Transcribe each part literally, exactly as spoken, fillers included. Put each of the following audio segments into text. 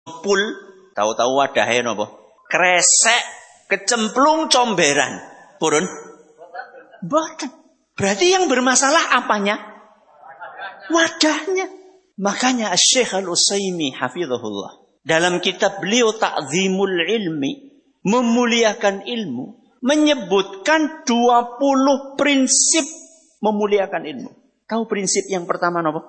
Pul, tahu-tahu wadahe napa? Kresek, kecemplung comberan. Purun? Boten. Berarti yang bermasalah apanya? Wadahnya. Makanya Syekh Al-Utsaimin hafizahullah dalam kitab beliau Ta'zimul Ilmi, memuliakan ilmu, menyebutkan dua puluh prinsip memuliakan ilmu. Tahu prinsip yang pertama apa?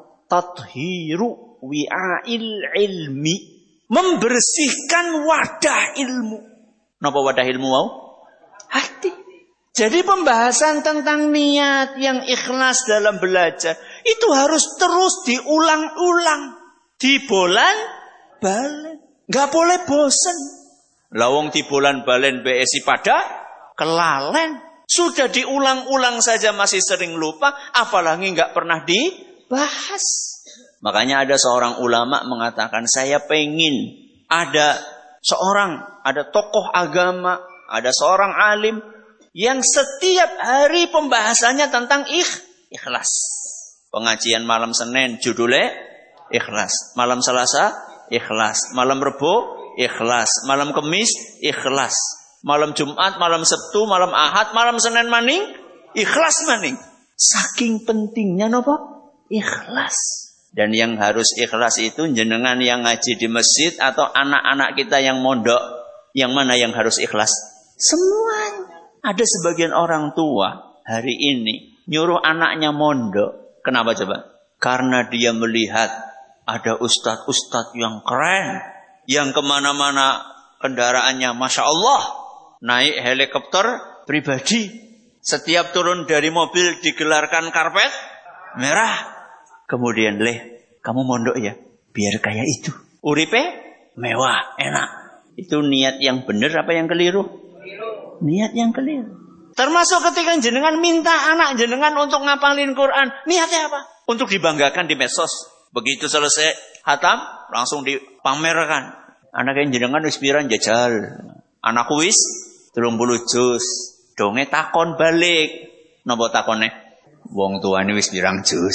Tathiru wi'ail ilmi, membersihkan wadah ilmu. Napa wadah ilmu mau? Hati. Jadi pembahasan tentang niat yang ikhlas dalam belajar itu harus terus diulang-ulang, dibolan balen. Gak boleh bosen. Lawong dibolan balen B S I pada kelalen. Sudah diulang-ulang saja masih sering lupa, apalagi gak pernah dibahas. Makanya ada seorang ulama mengatakan, saya pengen ada seorang, ada tokoh agama, ada seorang alim yang setiap hari pembahasannya tentang ikh, ikhlas. Pengajian malam Senin judulnya ikhlas. Malam Selasa ikhlas. Malam Rebo ikhlas. Malam Kemis ikhlas. Malam Jumat, malam Sabtu, malam Ahad, malam Senin maning ikhlas maning. Saking pentingnya napa? Ikhlas. Dan yang harus ikhlas itu jenengan yang ngaji di masjid atau anak-anak kita yang mondok, yang mana yang harus ikhlas? Semuanya. Ada sebagian orang tua hari ini nyuruh anaknya mondok. Kenapa coba? Karena dia melihat ada ustadz-ustadz yang keren, yang kemana-mana kendaraannya Masya Allah, naik helikopter pribadi, setiap turun dari mobil digelarkan karpet merah. Kemudian, leh, kamu mondok ya, biar kayak itu. Uripe mewah, enak. Itu niat yang benar apa yang keliru? Niat yang keliru. Termasuk ketika jenengan minta anak jenengan untuk ngapalin Quran, niatnya apa? Untuk dibanggakan di medsos. Begitu selesai khatam, langsung dipamerkan. Anak yang jenengan wis piran jajal. Anakku wis telung puluh juz. Donge takon balik. Napa takone? Wong tuane wis pirang juz.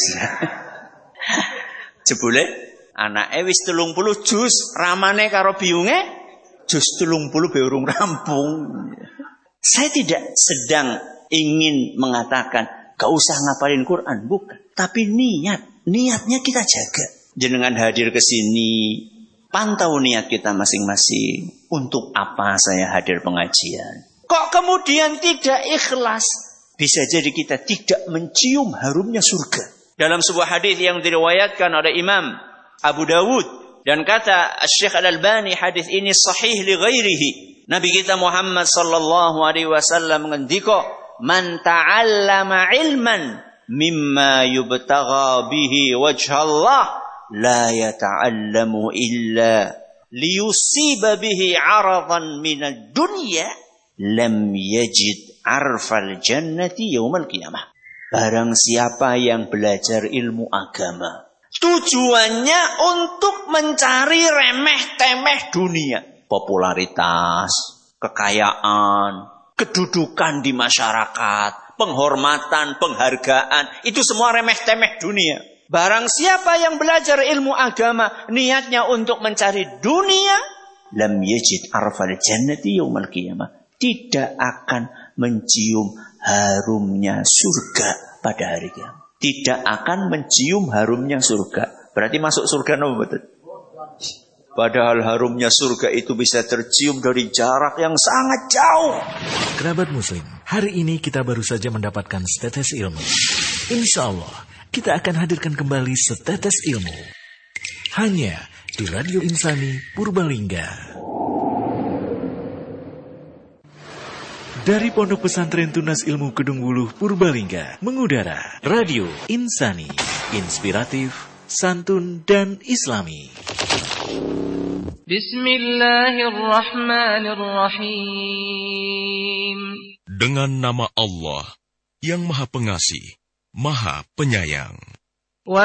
Jebule anake wis telung puluh juz, ramane karo biyunge juz telung puluh be urung rampung. Saya tidak sedang ingin mengatakan gak usah ngapalin Quran, bukan. Tapi niat, niatnya kita jaga. Jenengan hadir ke sini, pantau niat kita masing-masing. Untuk apa saya hadir pengajian? Kok kemudian tidak ikhlas? Bisa jadi kita tidak mencium harumnya surga. Dalam sebuah hadis yang diriwayatkan oleh Imam Abu Dawud, dan kata Syekh Al-Albani, hadis ini sahih li ghairihi. Nabi kita Muhammad sallallahu alaihi wasallam ngendika, "Man ta'allama ilman mimma yubtagha bihi wajhallah la yata'allamu illa liyusiba bihi 'aradan minad dunya lam yajid 'arfal jannati yaumal qiyamah." Barang siapa yang belajar ilmu agama, tujuannya untuk mencari remeh-temeh dunia. Popularitas, kekayaan, kedudukan di masyarakat, penghormatan, penghargaan, itu semua remeh-temeh dunia. Barang siapa yang belajar ilmu agama, niatnya untuk mencari dunia, lam yajid arfal jannati yaumal qiyamah, tidak akan mencium harumnya surga pada hari kiamat. Tidak akan mencium harumnya surga. Berarti masuk surga no betul. Padahal harumnya surga itu bisa tercium dari jarak yang sangat jauh. Kerabat Muslim, hari ini kita baru saja mendapatkan setetes ilmu. Insya Allah, kita akan hadirkan kembali setetes ilmu. Hanya di Radio Insani Purbalingga. Dari Pondok Pesantren Tunas Ilmu Kedung Wuluh Purbalingga, mengudara Radio Insani, inspiratif, santun, dan islami. Bismillahirrahmanirrahim. Dengan nama Allah yang Maha Pengasih, Maha Penyayang.